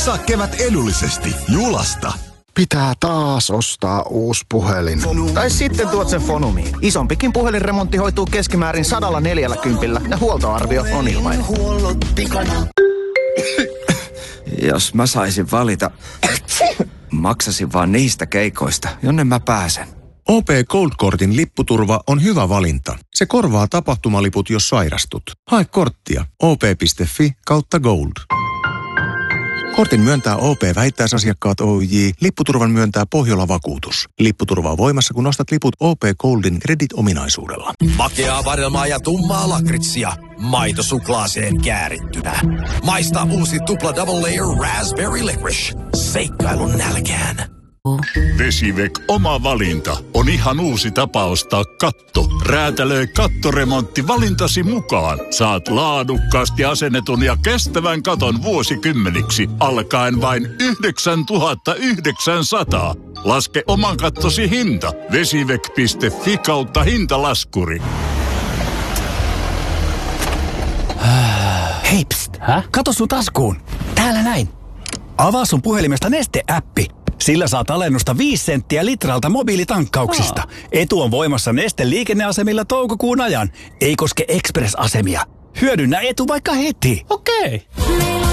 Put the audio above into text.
Maksaa kevät edullisesti. Julasta. Pitää taas ostaa uusi puhelin. Tai sitten tuot sen Fonumiin. Isompikin puhelinremontti hoituu keskimäärin 140 ja huoltoarvio on ilmainen. Jos mä saisin valita, maksasin vaan niistä keikoista, jonne mä pääsen. OP Gold-kortin lipputurva on hyvä valinta. Se korvaa tapahtumaliput, jos sairastut. Hae korttia op.fi/gold. Kortin myöntää OP-vähittäisasiakkaat Oyj. Lipputurvan myöntää Pohjola-vakuutus. Lipputurva on voimassa, kun ostat liput OP Goldin Credit-ominaisuudella. Makeaa vadelmaa ja tummaa lakritsia. Maito suklaaseen käärittynä. Maista uusi tupla double layer raspberry licorice. Seikkailun nälkään. Vesiväk oma valinta on ihan uusi tapa ostaa katto. Räätälöi kattoremontti valintasi mukaan. Saat laadukkaasti asennetun ja kestävän katon vuosikymmeniksi alkaen vain 9 900. Laske oman kattosi hinta. Vesiväk.fi/hintalaskuri. Hei pst, kato sun taskuun. Täällä näin. Avaa sun puhelimesta Neste-äppi. Sillä saat alennusta 5 senttiä litralta mobiilitankkauksista. Etu on voimassa Neste liikenneasemilla toukokuun ajan. Ei koske Express-asemia. Hyödynnä etu vaikka heti. Okei.